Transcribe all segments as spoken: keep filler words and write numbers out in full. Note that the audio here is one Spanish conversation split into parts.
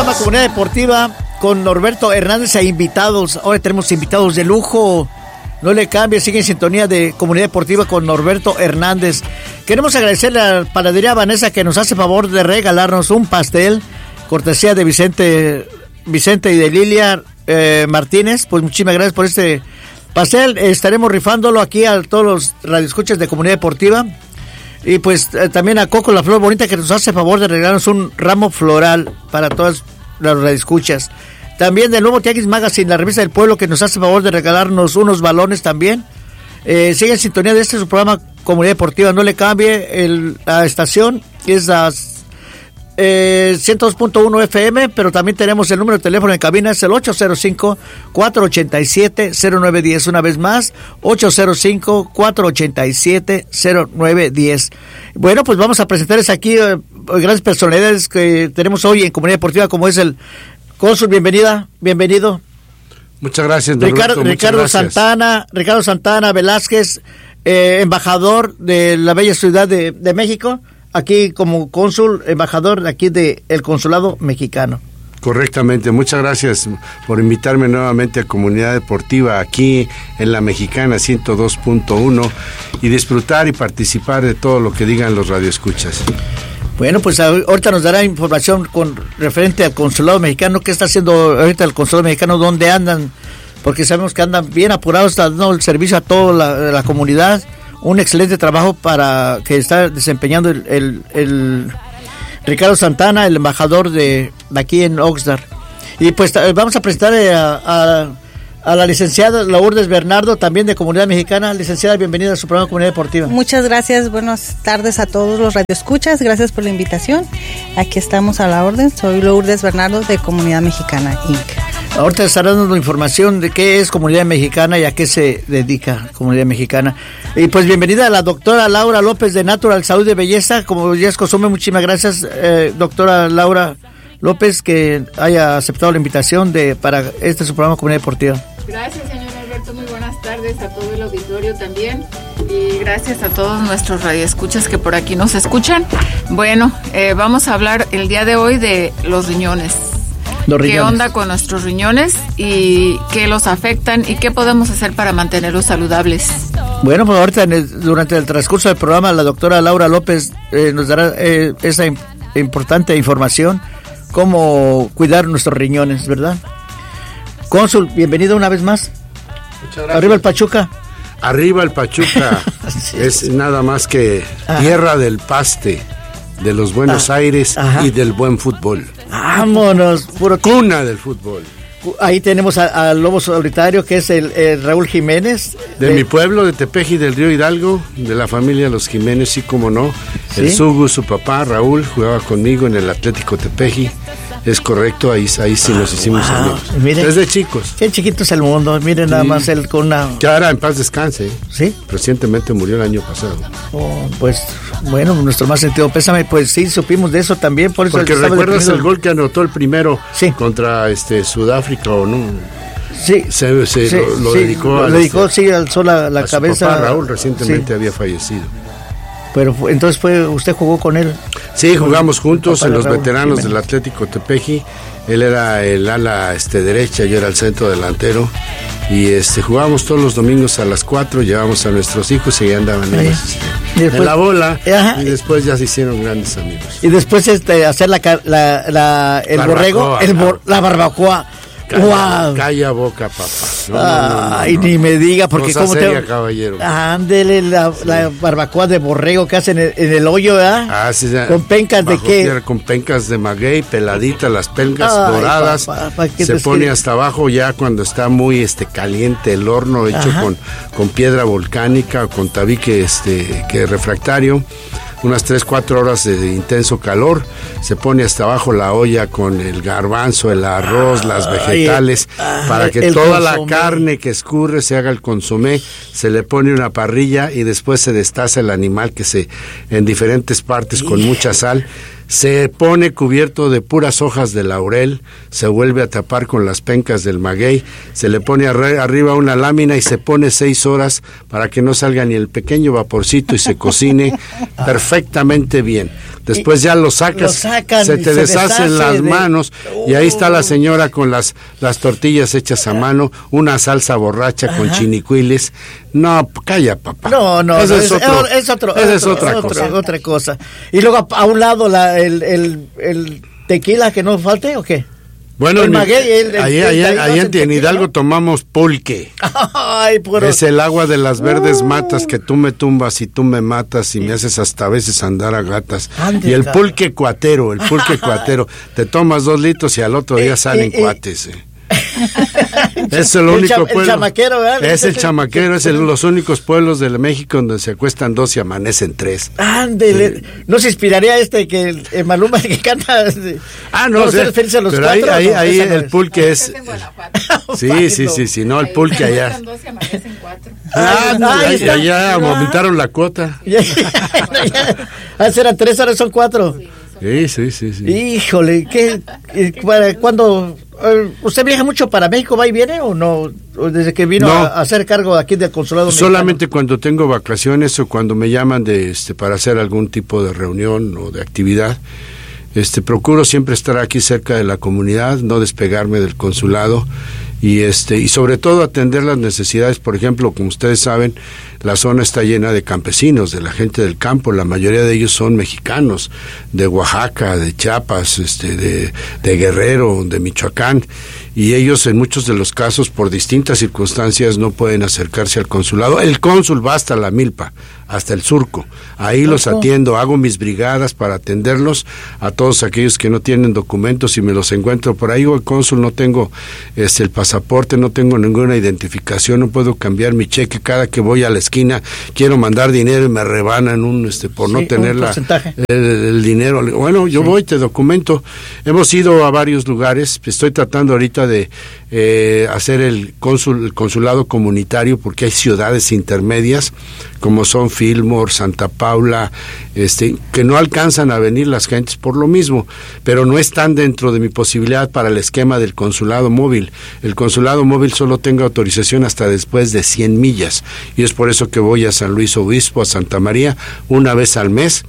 programa Comunidad Deportiva con Norberto Hernández e invitados. Ahora tenemos invitados de lujo. No le cambie, sigue en sintonía de Comunidad Deportiva con Norberto Hernández. Queremos agradecerle a la panadería Vanessa que nos hace favor de regalarnos un pastel, cortesía de Vicente, Vicente y de Lilia eh, Martínez. Pues muchísimas gracias por este pastel. Estaremos rifándolo aquí a todos los radioescuchas de Comunidad Deportiva. Y pues eh, también a Coco La Flor Bonita que nos hace favor de regalarnos un ramo floral para todas las radioescuchas. También del nuevo Tianguis Magazine, la revista del pueblo, que nos hace favor de regalarnos unos balones también. Eh, sigue en sintonía de este su programa Comunidad Deportiva. No le cambie el, la estación, es la eh, ciento dos punto uno F M, pero también tenemos el número de teléfono en cabina, es el ocho cero cinco, cuatro ocho siete, cero nueve uno cero. Una vez más, ocho cero cinco, cuatro ocho siete, cero nueve uno cero. Bueno, pues vamos a presentarles aquí eh, grandes personalidades que tenemos hoy en Comunidad Deportiva, como es el Cónsul. Bienvenida, bienvenido. Muchas gracias, Norberto. Ricardo, muchas Ricardo gracias. Santana, Ricardo Santana Velázquez, eh, embajador de la bella ciudad de, de México, aquí como cónsul, embajador aquí de el Consulado Mexicano. Correctamente, muchas gracias por invitarme nuevamente a Comunidad Deportiva aquí en La Mexicana ciento dos punto uno y disfrutar y participar de todo lo que digan los radioescuchas. Bueno, pues ahorita nos dará información con referente al Consulado Mexicano. ¿Qué está haciendo ahorita el Consulado Mexicano? ¿Dónde andan? Porque sabemos que andan bien apurados, están dando el servicio a toda la, la comunidad. Un excelente trabajo para que está desempeñando el, el, el Ricardo Santana, el embajador de, de aquí en Oxnard. Y pues vamos a presentar a, a, a la licenciada Lourdes Bernardo, también de Comunidad Mexicana. Licenciada, bienvenida a su programa Comunidad Deportiva. Muchas gracias, buenas tardes a todos los radioescuchas, gracias por la invitación. Aquí estamos a la orden, soy Lourdes Bernardo de Comunidad Mexicana incorporated. Ahorita estará dando información de qué es Comunidad Mexicana y a qué se dedica Comunidad Mexicana. Y pues bienvenida a la doctora Laura López de Natural Salud y Belleza, como ya es costumbre. Muchísimas gracias, eh, doctora Laura López, que haya aceptado la invitación de para este su programa Comunidad Deportiva. Gracias, señor Alberto, muy buenas tardes a todo el auditorio también, y gracias a todos nuestros radioescuchas que por aquí nos escuchan. Bueno, eh, vamos a hablar el día de hoy de los riñones. Los riñones. ¿Qué onda con nuestros riñones y qué los afectan y qué podemos hacer para mantenerlos saludables? Bueno, pues ahorita en el, durante el transcurso del programa la doctora Laura López eh, nos dará eh, esa im- importante información, cómo cuidar nuestros riñones, ¿verdad? Cónsul, bienvenido una vez más. Muchas gracias. Arriba el Pachuca. Arriba el Pachuca. Sí. Es nada más que Ajá. tierra del paste, de los Buenos Ah. Aires Ajá. y del buen fútbol. Vámonos, puro Cuna del fútbol. Ahí tenemos al Lobo Solitario, que es el, el Raúl Jiménez. De eh, mi pueblo, de Tepeji del Río Hidalgo, de la familia Los Jiménez, sí como no. ¿Sí? El Sugu, su papá, Raúl, jugaba conmigo en el Atlético Tepeji. Es correcto, ahí, ahí sí nos hicimos wow. amigos. Miren. Desde chicos. Qué chiquito es el mundo, miren Sí. nada más él con una... Que ahora en paz descanse. ¿eh? ¿Sí? Recientemente murió el año pasado. Oh, pues, bueno, nuestro más sentido pésame, pues sí, supimos de eso también, por eso... Porque estaba recuerdas deprimido. el gol que anotó el primero Sí. contra este Sudáfrica o no. Sí, Se, se sí, lo, lo sí, dedicó, lo al, dedicó, este, sí, alzó la, la a su cabeza. papá Raúl, recientemente Sí, había fallecido. pero fue- entonces fue, usted jugó con él. Sí, jugamos juntos papá en de los Raúl veteranos Jiménez. del Atlético Tepeji. Él era el ala este, derecha, yo era el centro delantero. Y este jugábamos todos los domingos a las cuatro, llevábamos a nuestros hijos y ya andaban Ahí. ellos, este, Y después- en la bola. Ajá. Y después ya se hicieron grandes amigos. Y después este hacer la, ca- la, la el Barbacoa, borrego, el bor- claro. la barbacoa. Calla, ¡Wow! calla boca, papá. No, no, no, no, Ay, no. ni me diga, porque Cosa como seria, te... caballero. Ándele, la, la barbacoa de borrego que hacen en, en el hoyo, ¿verdad? Ah, sí, ya. ¿Con pencas de Bajo qué? tierra, con pencas de maguey, peladitas, las pencas Ay, doradas. papá, ¿para qué se te pone escribe? hasta abajo ya cuando está muy este caliente el horno hecho Ajá. con, con piedra volcánica o con tabique este que refractario. Unas tres, cuatro horas de intenso calor, se pone hasta abajo la olla con el garbanzo, el arroz, las Ay, vegetales, ay, para que el toda la consomé. carne que escurre se haga el consomé, se le pone una parrilla y después se destaza el animal que se, en diferentes partes con mucha sal, se pone cubierto de puras hojas de laurel, se vuelve a tapar con las pencas del maguey, se le pone arri- arriba una lámina y se pone seis horas para que no salga ni el pequeño vaporcito y se cocine perfectamente bien. Después ya lo sacas, lo sacan, se te se deshacen deshace las de... manos y ahí está la señora con las, las tortillas hechas a mano, una salsa borracha Ajá. con chinicuiles. No, calla, papá. No, no, Ese no, es, es, otro, es, otro, esa otro, es otra otro, cosa. Otra cosa. Y luego a, a un lado la, el, el, el tequila que no falte, ¿o qué? Bueno, el maguey, el, el, ahí, el, ahí, el, ahí en tequila, Hidalgo ¿no? tomamos pulque. Ay, pero... Es el agua de las verdes uh. matas que tú me tumbas y tú me matas y me haces hasta a veces andar a gatas. Ande, y el pulque cuatero, el pulque cuatero. Te tomas dos litros y al otro día salen eh, eh, cuates. Eh. Es el único el pueblo. El chamaquero, ¿verdad? Es el chamaquero, es el, los únicos pueblos de México donde se acuestan dos y amanecen tres. Ándele. Sí. ¿No se inspiraría este que el, el Maluma el que canta? Ah, no, no sé. Pero cuatro, ahí, ahí, no, ahí el pulque no, es. Sí, sí, sí, sí, no, el pulque allá. Ah, no, ahí allá, allá aumentaron la cuota. Antes eran tres, ahora son cuatro. Sí, sí, sí, sí. Híjole, ¿qué? ¿Cuándo? ¿Usted viaja mucho para México, va y viene o no? ¿O desde que vino no, a, a hacer cargo aquí del consulado solamente mexicano? Cuando tengo vacaciones o cuando me llaman de este para hacer algún tipo de reunión o de actividad. Este procuro siempre estar aquí cerca de la comunidad, no despegarme del consulado y este y sobre todo atender las necesidades. Por ejemplo, como ustedes saben, la zona está llena de campesinos, de la gente del campo. La mayoría de ellos son mexicanos, de Oaxaca, de Chiapas, este, de, de Guerrero, de Michoacán, y ellos en muchos de los casos por distintas circunstancias no pueden acercarse al consulado. El cónsul va hasta la milpa, hasta el surco, ahí los atiendo, hago mis brigadas para atenderlos a todos aquellos que no tienen documentos y me los encuentro por ahí. O el cónsul, no tengo este el pasaporte, no tengo ninguna identificación, no puedo cambiar mi cheque, cada que voy a la esquina quiero mandar dinero y me rebanan un este por sí, no tener la, el, el dinero. Bueno, yo sí. voy, te documento. Hemos ido a varios lugares, estoy tratando ahorita de eh, hacer el, consul, el consulado comunitario porque hay ciudades intermedias como son Fillmore, Santa Paula, este, que no alcanzan a venir las gentes por lo mismo, pero no están dentro de mi posibilidad para el esquema del consulado móvil. El consulado móvil solo tengo autorización hasta después de cien millas, y es por eso que voy a San Luis Obispo, a Santa María, una vez al mes,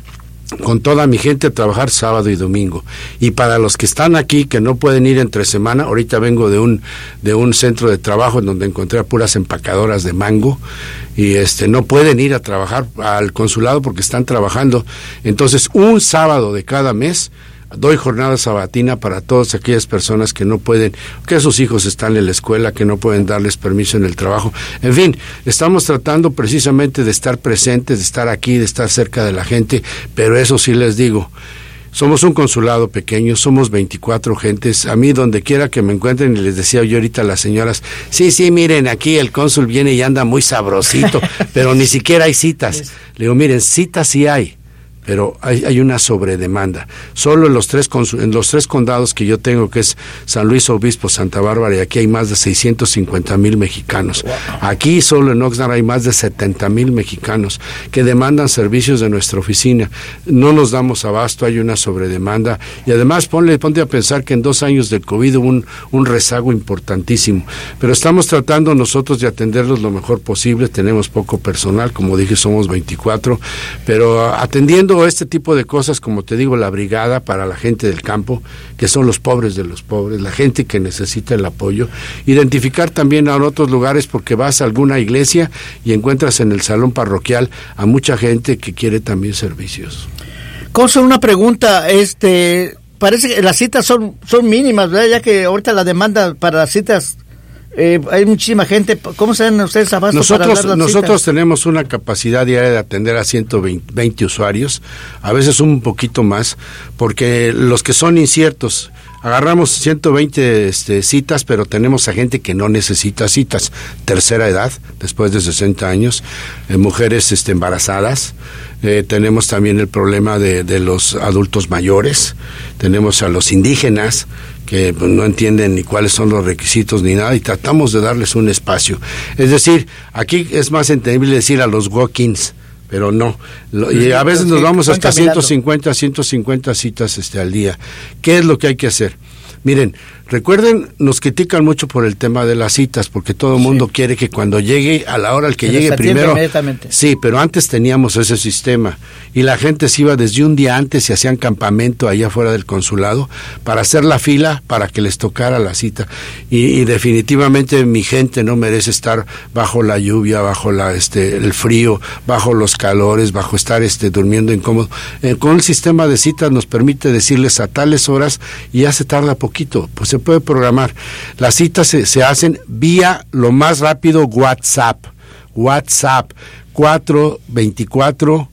con toda mi gente a trabajar sábado y domingo. Y para los que están aquí, que no pueden ir entre semana, ahorita vengo de un de un centro de trabajo en donde encontré a puras empacadoras de mango, y este no pueden ir a trabajar al consulado porque están trabajando. Entonces, un sábado de cada mes doy jornada sabatina para todas aquellas personas que no pueden, que sus hijos están en la escuela, que no pueden darles permiso en el trabajo. En fin, estamos tratando precisamente de estar presentes, de estar aquí, de estar cerca de la gente, pero eso sí les digo, somos un consulado pequeño, somos veinticuatro gentes. A mí, donde quiera que me encuentren, y les decía yo ahorita a las señoras, sí, sí, miren, aquí el cónsul viene y anda muy sabrosito, pero ni siquiera hay citas. Le digo, miren, citas sí hay, pero hay, hay una sobredemanda. Solo en los tres en los tres condados que yo tengo, que es San Luis Obispo, Santa Bárbara, y aquí hay más de seiscientos cincuenta mil mexicanos. Wow. Aquí solo en Oxnard hay más de setenta mil mexicanos que demandan servicios de nuestra oficina. No nos damos abasto, hay una sobredemanda, y además ponle, ponte a pensar que en dos años del COVID hubo un, un rezago importantísimo, pero estamos tratando nosotros de atenderlos lo mejor posible. Tenemos poco personal, como dije, somos veinticuatro, pero atendiendo este tipo de cosas, como te digo, la brigada para la gente del campo, que son los pobres de los pobres, la gente que necesita el apoyo. Identificar también a otros lugares, porque vas a alguna iglesia y encuentras en el salón parroquial a mucha gente que quiere también servicios. Cosa, una pregunta, este, parece que las citas son son mínimas, ¿verdad? Ya que ahorita la demanda para las citas, Eh, hay muchísima gente. ¿Cómo se dan ustedes abasto nosotros, para dar las Nosotros citas? Tenemos una capacidad diaria de atender a ciento veinte usuarios, a veces un poquito más, porque los que son inciertos, agarramos ciento veinte este, citas, pero tenemos a gente que no necesita citas, tercera edad, después de sesenta años, eh, mujeres este, embarazadas, eh, tenemos también el problema de, de los adultos mayores, tenemos a los indígenas, que pues, no entienden ni cuáles son los requisitos ni nada, y tratamos de darles un espacio. Es decir, aquí es más entendible decir a los walk-ins, pero no. Lo, y a veces nos vamos hasta ciento cincuenta, ciento cincuenta citas este, al día. ¿Qué es lo que hay que hacer? Miren, recuerden, nos critican mucho por el tema de las citas, porque todo el mundo sí. quiere que cuando llegue, a la hora al que, que llegue primero. Sí, pero antes teníamos ese sistema y la gente se iba desde un día antes y hacían campamento allá afuera del consulado para hacer la fila para que les tocara la cita. Y, y definitivamente mi gente no merece estar bajo la lluvia, bajo la este el frío, bajo los calores, bajo estar este durmiendo incómodo. Eh, con el sistema de citas nos permite decirles a tales horas y ya se tarda poquito, pues se puede programar. Las citas se, se hacen vía lo más rápido WhatsApp. WhatsApp cuatro dos cuatro,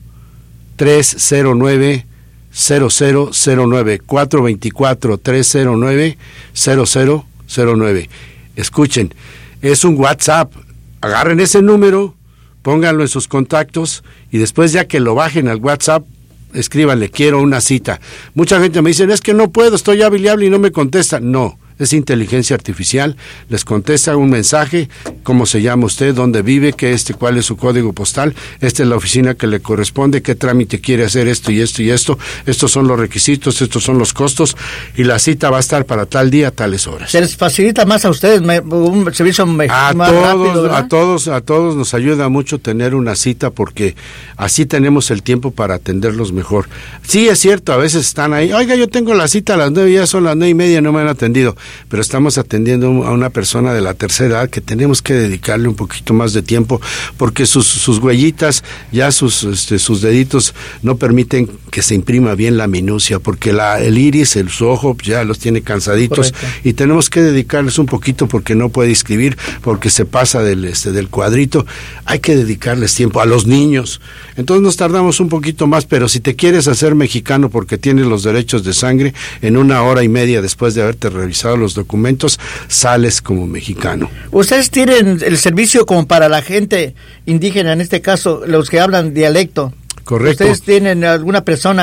tres cero nueve, cero cero cero nueve cuatro dos cuatro, tres cero nueve, cero cero cero nueve. Escuchen, es un WhatsApp. Agarren ese número, pónganlo en sus contactos y después ya que lo bajen al WhatsApp, escríbanle, quiero una cita. Mucha gente me dice, es que no puedo, estoy hábil y hable y no me contesta. No, es inteligencia artificial, les contesta un mensaje, cómo se llama usted, dónde vive, qué este, cuál es su código postal, esta es la oficina que le corresponde, qué trámite quiere hacer, esto y esto y esto, estos son los requisitos, estos son los costos, y la cita va a estar para tal día, tales horas. Se les facilita más a ustedes, me, un servicio me, a más todos, rápido, ¿verdad? A todos, a todos nos ayuda mucho tener una cita porque así tenemos el tiempo para atenderlos mejor. Sí, es cierto, a veces están ahí, oiga, yo tengo la cita a las nueve, ya son las nueve y media, no me han atendido, pero estamos atendiendo a una persona de la tercera edad que tenemos que dedicarle un poquito más de tiempo porque sus, sus huellitas, ya sus, este, sus deditos no permiten que se imprima bien la minucia, porque la, el iris, el, su ojo ya los tiene cansaditos. Correcto. Y tenemos que dedicarles un poquito porque no puede escribir, porque se pasa del, este, del cuadrito. Hay que dedicarles tiempo a los niños. Entonces nos tardamos un poquito más, pero si te quieres hacer mexicano porque tienes los derechos de sangre, en una hora y media después de haberte revisado los documentos, sales como mexicano. Ustedes tienen el servicio como para la gente indígena, en este caso, los que hablan dialecto. Correcto. ¿Ustedes tienen alguna persona